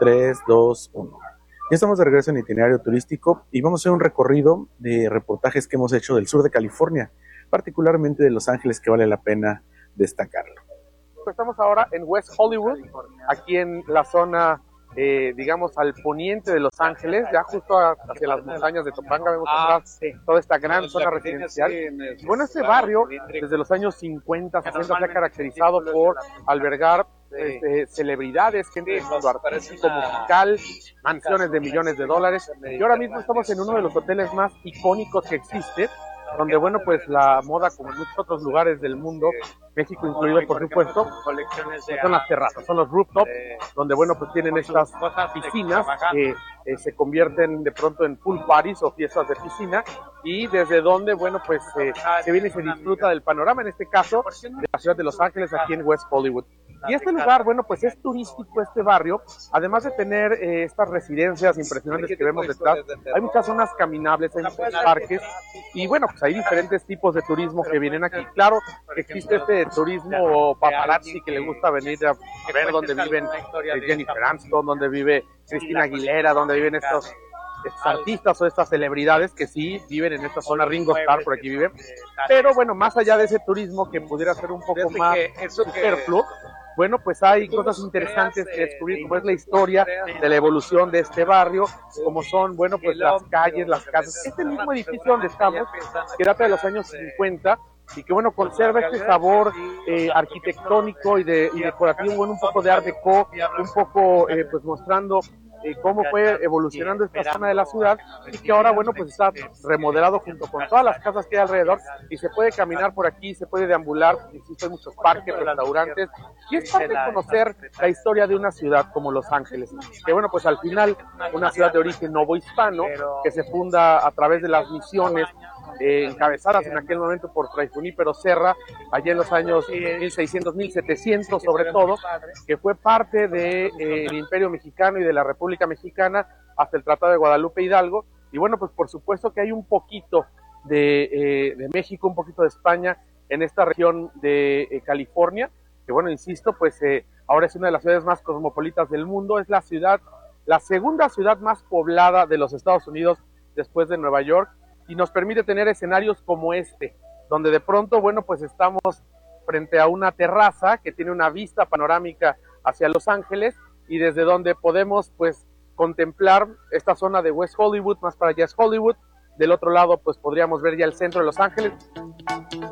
3, 2, 1. Ya estamos de regreso en Itinerario Turístico y vamos a hacer un recorrido de reportajes que hemos hecho del sur de California, particularmente de Los Ángeles, que vale la pena destacarlo. Estamos ahora en West Hollywood, aquí en la zona, digamos, al poniente de Los Ángeles, ya justo hacia las montañas de Topanga, vemos atrás toda esta gran zona residencial. Bueno, este barrio, desde los años 50, 60, se ha caracterizado por albergar celebridades, gente del mundo artístico, musical, mansiones de millones de dólares. Y ahora mismo estamos en uno de los hoteles más icónicos que existe, donde, bueno, pues la moda, como en muchos otros lugares del mundo, México incluido, por supuesto, son las terrazas, son los rooftops, donde, bueno, pues tienen estas piscinas que se convierten de pronto en pool parties o fiestas de piscina, y desde donde, bueno, pues se viene y se disfruta del panorama, en este caso, de la ciudad de Los Ángeles, aquí en West Hollywood. Y este lugar, bueno, pues es turístico, este barrio, además de tener estas residencias impresionantes que vemos detrás. Hay muchas zonas caminables, hay muchos parques, y bueno, pues hay diferentes tipos de turismo que vienen aquí. Claro, existe este turismo paparazzi que le gusta venir a ver dónde viven Jennifer Aniston, dónde vive Cristina Aguilera, dónde viven estos artistas o estas celebridades que sí viven en esta zona. Ringo Starr por aquí vive. Pero bueno, más allá de ese turismo que pudiera ser un poco más superfluo, bueno, pues hay cosas interesantes que descubrir, como es la historia de la evolución de este barrio, como son, bueno, pues las calles, las casas. Este mismo edificio donde estamos, que data de los años 50, y que, bueno, conserva este sabor arquitectónico y decorativo, bueno, un poco de art déco, un poco, pues mostrando cómo fue evolucionando esta zona de la ciudad, y que ahora, bueno, pues está remodelado junto con todas las casas que hay alrededor, y se puede caminar por aquí, se puede deambular, existen muchos parques, restaurantes, y es parte de conocer la historia de una ciudad como Los Ángeles, que, bueno, pues al final, una ciudad de origen novohispano, que se funda a través de las misiones, encabezadas en aquel momento por Fray Junípero Serra, allá en los años 1600, 1700 sobre todo, que fue parte del Imperio Mexicano y de la República Mexicana hasta el Tratado de Guadalupe Hidalgo. Y bueno, pues por supuesto que hay un poquito de México, un poquito de España en esta región de California, que, bueno, insisto, pues ahora es una de las ciudades más cosmopolitas del mundo, es la segunda ciudad más poblada de los Estados Unidos después de Nueva York, y nos permite tener escenarios como este, donde de pronto, bueno, pues estamos frente a una terraza que tiene una vista panorámica hacia Los Ángeles, y desde donde podemos, pues, contemplar esta zona de West Hollywood. Más para allá es Hollywood, del otro lado, pues, podríamos ver ya el centro de Los Ángeles.